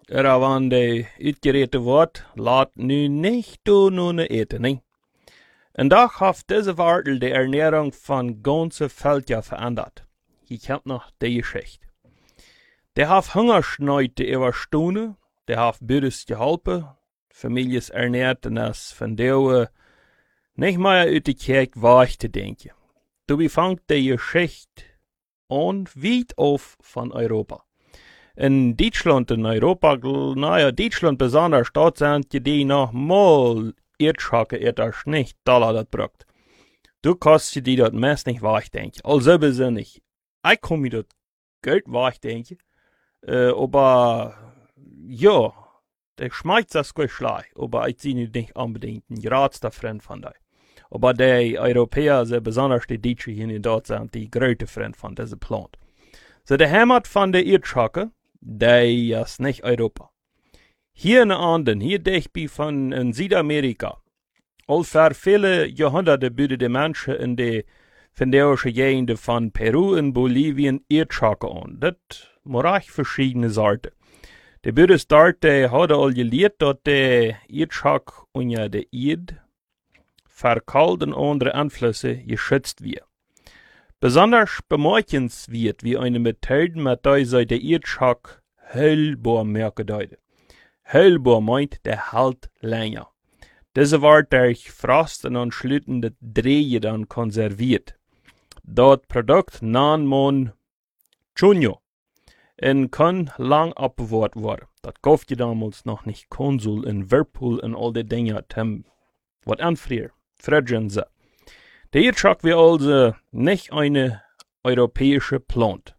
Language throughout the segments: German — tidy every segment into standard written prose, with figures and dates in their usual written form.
Er van de uitgereden wordt, laat nu niet doen eten, nee. En dag heeft deze Wartel de Ernährung van ganze Völker verändert. Je kent nog die Geschichte. Der heeft Hungersnöte überstunden, der heeft Büders geholpen, Families ernährt en als van deuwe nicht mehr uit de kerk weg te denken. Du befangt die Geschichte an weit auf von Europa. In Deutschland, in Europa, Deutschland besonders, dort sind die noch mal Erdschocke, etwas nicht Dollar das brucht. Du kannst die dort meist nicht wegdenken. Also besinnig. Ich kann mir dort Geld wegdenken, aber ja, der schmeckt das gut schlecht, aber ich sehe nicht unbedingt ein geradster Freund von dir. Aber die Europäer, sehr besonders die Deutschen hier in Deutschland, sind die größte Freund von diesem Plan. So, der Heimat von der Erdschocke, die ist nicht Europa. Hier in Anden, hier dicht bei von in Südamerika, ungefähr viele Jahrhunderte büden die Menschen in die fenderische Gegenden von Peru und Bolivien Erdschocke an. Das muss verschiedene Sorten. Die Büders dort, die hadden al geleerd dat de Erdschocke unter der Erde vor kalt und andere Einflüsse geschützt wird. Besonders bemerkenswert wie eine Methode, mit der sie der Erdschocke hellbar merken deuten. Hellbar meint, der hält länger. Diese wird durch Frost und anschließende Drehe dann konserviert. Das Produkt nennt man Junio und kann lang abbewahrt werden. Das kauft ihr damals noch nicht Konsul in Whirlpool und all die Dinge, was anfrieren, Fridgen sie. Der Erdschocke wird also nicht eine europäische Plant.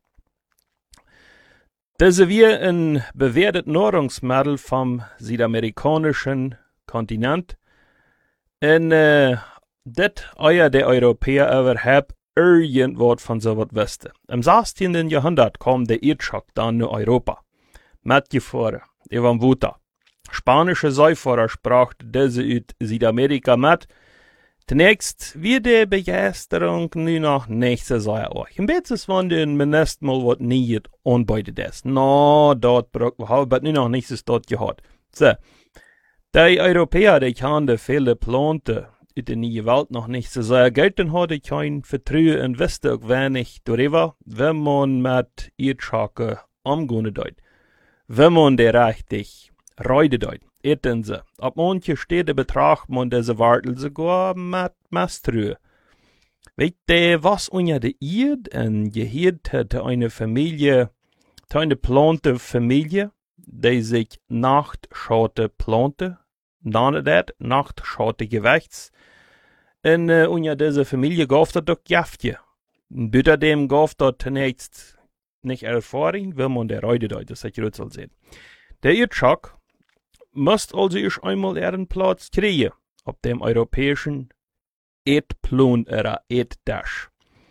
Diese wir ein bewährtes Nahrungsmittel vom südamerikanischen Kontinent. Und das euer der Europäer überhaupt irgendwas von so was wüsste. Im 16. Jahrhundert kam der Erdschocke dann nach Europa. Mitgefahren, über den Wuta. Spanische Seefahrer sprachen diese aus Südamerika mit. Zunächst wird die Begeisterung nu noch nicht so sehr auch. Im Betzes von den Minister mal was nicht anbeitet ist. No, dort braucht wir aber nu noch nicht so dort gehört. So. Die Europäer, die kannten viele Planten in der neuen Welt noch nicht so sehr gelten hatte, kein Vertrauen und wusste auch wenig darüber, wenn man mit Erdschocke umgehen deut. Wenn man die richtig reide deut. Eten sie. Ab manche Städte betrachtet man diese Wartel sogar mit Misstrauen. Weet ihr, was unter der Erde ein gehört hat eine Familie, eine Plante-Familie, die sich Nachtschaute plante, dann das Nachtschaute Gewichts. Und unter dieser Familie gab es doch Jaftje. Bitte dem gab es zunächst nicht Erfahrung, wenn man der Reide deut, das ich jetzt sehen. Der Erdschocke müsst also erst einmal ihren Platz kriegen auf dem europäischen Erdplan oder Erddash.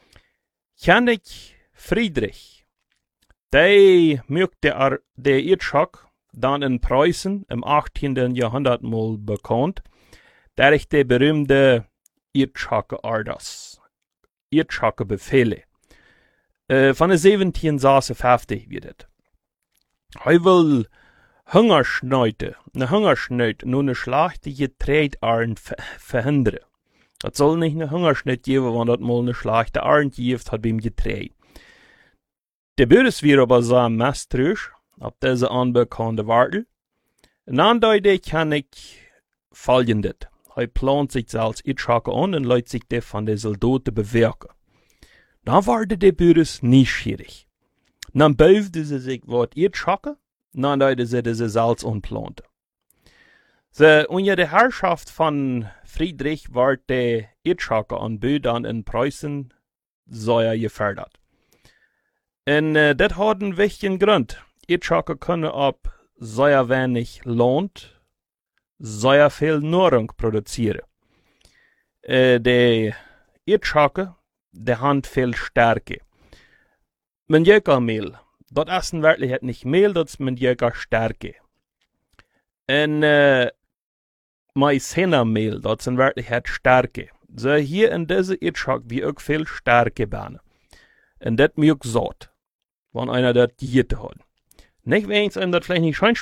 König Friedrich, der möchte der Erdschocke dann in Preußen im 18. Jahrhundert mal bekannt, durch die berühmte Erdschocke-Orders, Erdschocke-Befehle. Von der 1750 wird es. Er will Hungersnöte, nur eine Schlacht, die Getreidearend verhindern. Das soll nicht eine Hungersnöte geben, wenn das mal eine Schlacht der Arend gibt, hat beim Getreide. Der Bürger wird aber sehr misstrauisch auf diese unbekannte Wartel. Und dann kann ich folgendes. Er plant sich als Erdschocke an und lässt sich das von den Soldaten bewirken. Dann wurde der Bürger neugierig. Dann beugte sie sich was Erdschocke. Dann leute sie diese Salz unplante. So, unter der Herrschaft von Friedrich war der Erdschocke Anbau dann in Preußen sehr gefördert. Und das hat einen wichtigen Grund. Erdschocke können ab sehr wenig Land sehr viel Nahrung produzieren. Der Erdschocke, der hat viel Stärke. Manjökermehl. Das ist in Wirklichkeit nicht Mehl, das ist Manjöker-Stärke. Und Maizena-Mehl, das ist in Wirklichkeit Stärke. So hier in dieser Erdschocke wie auch viel Stärke bauen. Und das mögt satt, wenn einer das gehört hat. Nicht, wenn es einem das vielleicht nicht schön